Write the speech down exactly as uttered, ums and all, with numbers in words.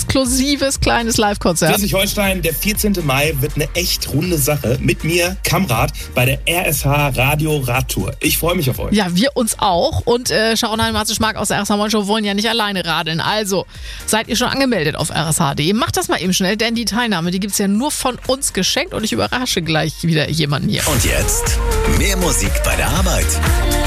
exklusives kleines Live-Konzert. Schleswig-Holstein, der vierzehnten Mai wird eine echt runde Sache mit mir, Kamrat, bei der R S H Radio Radtour. Ich freue mich auf euch. Ja, wir uns auch. Und äh, Sharon Matze Schmark aus der R S H Morning Show wollen ja nicht alleine radeln. Also, seid ihr schon angemeldet auf r s h punkt d e? Macht das mal eben schnell, denn die Teilnahme, die gibt's ja nur von uns geschenkt und ich überrasche gleich wieder jemanden hier. Und jetzt mehr Musik bei der Arbeit.